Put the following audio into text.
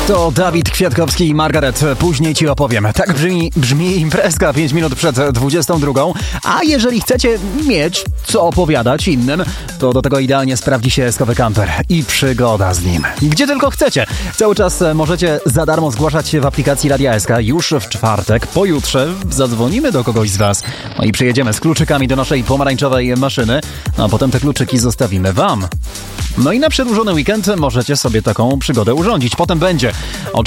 To Dawid Kwiatkowski i Margaret. Później ci opowiem. Tak brzmi imprezka 5 minut przed 22. A jeżeli chcecie mieć co opowiadać innym, to do tego idealnie sprawdzi się Eskowy Camper i przygoda z nim. Gdzie tylko chcecie. Cały czas możecie za darmo zgłaszać się w aplikacji Radia SK. Już w czwartek, pojutrze zadzwonimy do kogoś z was. No i przyjedziemy z kluczykami do naszej pomarańczowej maszyny, a potem te kluczyki zostawimy wam. No i na przedłużony weekend możecie sobie taką przygodę urządzić. Potem będzie